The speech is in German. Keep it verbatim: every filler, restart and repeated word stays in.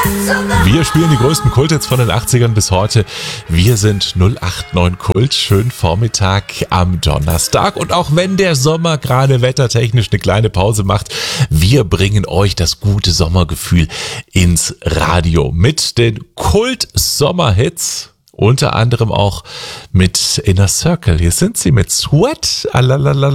Wir spielen die größten Kulthits von den achtzigern bis heute. Wir sind null acht neun Kult. Schönen Vormittag am Donnerstag. Und auch wenn der Sommer gerade wettertechnisch eine kleine Pause macht, wir bringen euch das gute Sommergefühl ins Radio mit den Kult-Sommerhits. Unter anderem auch mit Inner Circle. Hier sind sie mit Sweat. Alalala.